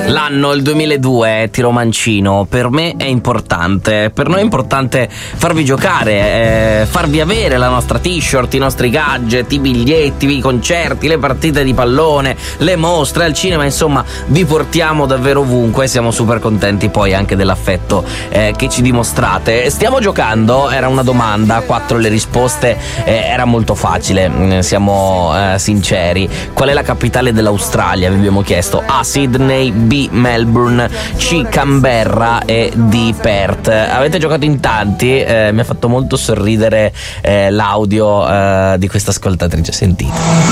L'anno, il 2002, Tiro Mancino, per me è importante. Per noi è importante farvi giocare, farvi avere la nostra t-shirt, i nostri gadget, i biglietti, i concerti, le partite di pallone, le mostre al cinema, insomma vi portiamo davvero ovunque. Siamo super contenti poi anche dell'affetto che ci dimostrate. Stiamo giocando, era una domanda, 4 le risposte, era molto facile, siamo sinceri. Qual è la capitale dell'Australia? Vi abbiamo chiesto. A, Sydney, B, Melbourne, C, Canberra e D, Perth. Avete giocato in tanti, mi ha fatto molto sorridere l'audio di questa ascoltatrice, sentite.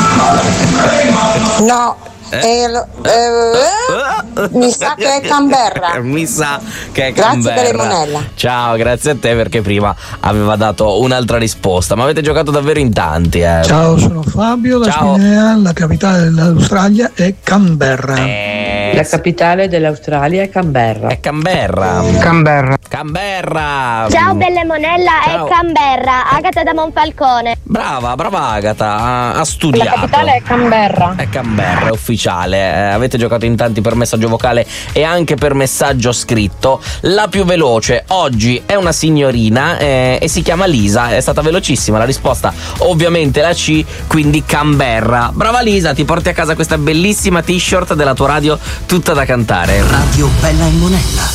No, mi sa che è Canberra. Mi sa che è Grazie Canberra. per Lemonella. Ciao, grazie a te, perché prima aveva dato un'altra risposta. Ma avete giocato davvero in tanti, Ciao, sono Fabio da Spinea, la capitale dell'Australia è Canberra. La capitale dell'Australia è Canberra. È Canberra. Canberra. Ciao belle Monella, Ciao. è Canberra, Agata da Monfalcone. Brava Agata, ha studiato. La capitale è Canberra. È Canberra, è ufficiale. Avete giocato in tanti per messaggio vocale e anche per messaggio scritto. La più veloce oggi è una signorina e si chiama Lisa. È stata velocissima la risposta, ovviamente la C, quindi Canberra. Brava Lisa, ti porti a casa questa bellissima t-shirt della tua radio tutta da cantare. Radio Bella e Monella.